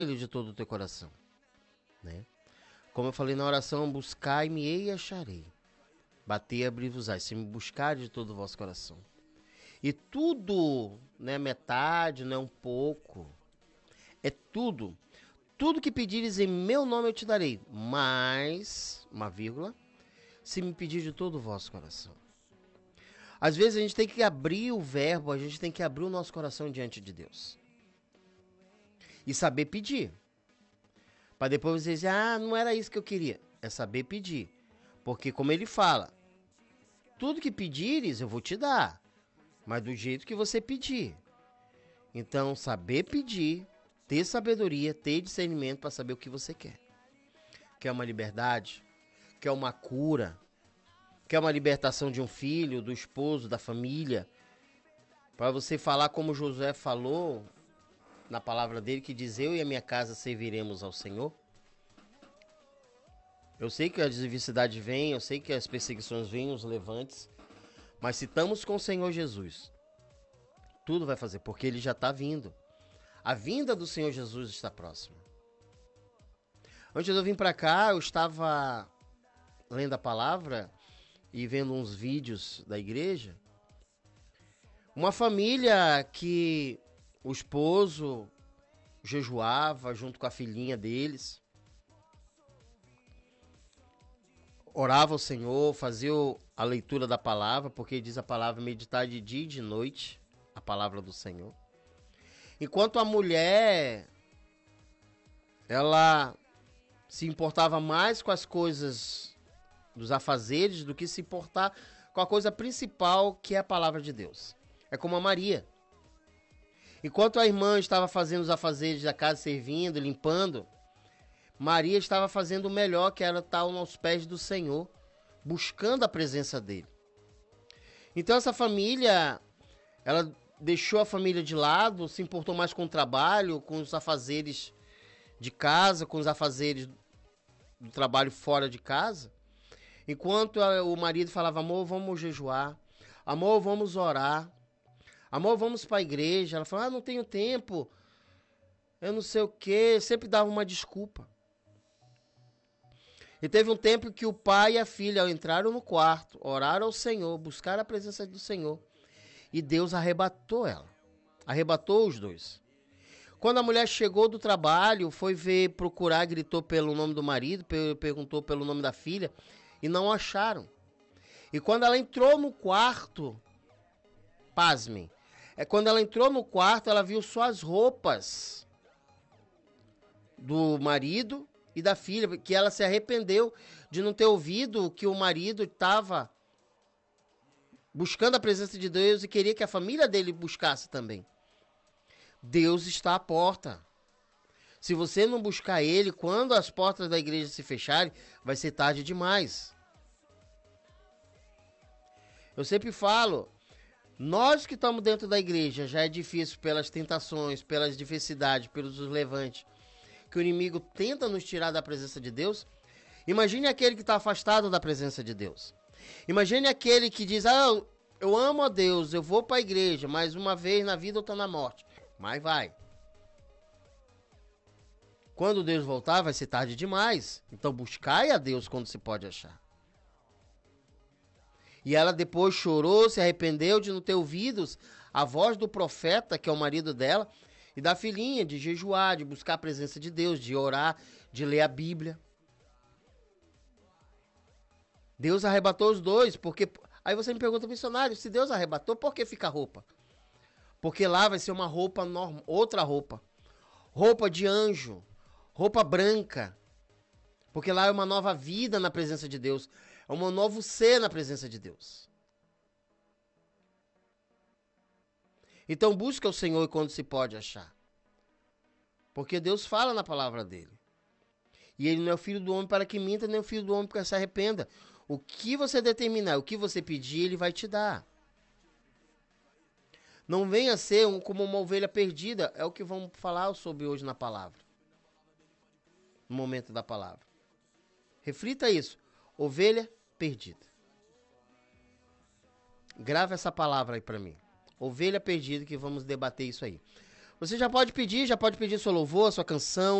Ele de todo o teu coração, né? Como eu falei na oração, buscai-me e acharei. Bater e abrir-vos-ei, se me buscar de todo o vosso coração. E tudo, não é metade, não é um pouco, é tudo. Tudo que pedires em meu nome eu te darei, mas, uma vírgula, se me pedir de todo o vosso coração. Às vezes a gente tem que abrir o verbo, a gente tem que abrir o nosso coração diante de Deus. E saber pedir. Para depois você dizer, não era isso que eu queria. É saber pedir. Porque como ele fala, tudo que pedires eu vou te dar, mas do jeito que você pedir. Então, saber pedir, ter sabedoria, ter discernimento para saber o que você quer. Quer uma liberdade? Quer uma cura? Quer uma libertação de um filho, do esposo, da família? Para você falar como Josué falou na palavra dele, que diz, eu e a minha casa serviremos ao Senhor. Eu sei que a adversidade vem, eu sei que as perseguições vêm, os levantes, mas se estamos com o Senhor Jesus, tudo vai fazer, porque ele já está vindo. A vinda do Senhor Jesus está próxima. Antes de eu vir para cá, eu estava lendo a palavra e vendo uns vídeos da igreja. Uma família que o esposo jejuava junto com a filhinha deles. Orava ao Senhor, fazia a leitura da palavra, porque diz a palavra meditar de dia e de noite, a palavra do Senhor. Enquanto a mulher, ela se importava mais com as coisas dos afazeres do que se importar com a coisa principal, que é a palavra de Deus. É como a Maria. Enquanto a irmã estava fazendo os afazeres da casa, servindo, limpando, Maria estava fazendo o melhor, que era estar aos pés do Senhor, buscando a presença dele. Então essa família, ela deixou a família de lado, se importou mais com o trabalho, com os afazeres de casa, com os afazeres do trabalho fora de casa. Enquanto o marido falava, amor, vamos jejuar, amor, vamos orar, amor, vamos para a igreja. Ela falava, não tenho tempo, eu não sei o quê, sempre dava uma desculpa. E teve um tempo que o pai e a filha entraram no quarto, oraram ao Senhor, buscaram a presença do Senhor. E Deus arrebatou ela. Arrebatou os dois. Quando a mulher chegou do trabalho, foi ver, procurar, gritou pelo nome do marido, perguntou pelo nome da filha, e não acharam. E quando ela entrou no quarto, pasmem, quando ela entrou no quarto, ela viu só as roupas do marido e da filha, que ela se arrependeu de não ter ouvido que o marido estava buscando a presença de Deus e queria que a família dele buscasse também. Deus está à porta. Se você não buscar ele, quando as portas da igreja se fecharem, vai ser tarde demais. Eu sempre falo, nós que estamos dentro da igreja, já é difícil pelas tentações, pelas diversidades, pelos levantes, que o inimigo tenta nos tirar da presença de Deus. Imagine aquele que está afastado da presença de Deus. Imagine aquele que diz, eu amo a Deus, eu vou para a igreja, mas uma vez na vida eu estou na morte. Mas vai. Quando Deus voltar, vai ser tarde demais. Então buscai a Deus quando se pode achar. E ela depois chorou, se arrependeu de não ter ouvido a voz do profeta, que é o marido dela, e da filhinha, de jejuar, de buscar a presença de Deus, de orar, de ler a Bíblia. Deus arrebatou os dois, porque... Aí você me pergunta, missionário, se Deus arrebatou, por que fica roupa? Porque lá vai ser uma roupa normal, outra roupa. Roupa de anjo, roupa branca. Porque lá é uma nova vida na presença de Deus. É um novo ser na presença de Deus. Então busca o Senhor quando se pode achar. Porque Deus fala na palavra dele. E ele não é o filho do homem para que minta, nem o filho do homem para que se arrependa. O que você determinar, o que você pedir, ele vai te dar. Não venha ser como uma ovelha perdida. É o que vamos falar sobre hoje na palavra. No momento da palavra. Reflita isso. Ovelha perdida. Grava essa palavra aí para mim. Ovelha perdida, que vamos debater isso aí. Você já pode pedir seu louvor, sua canção.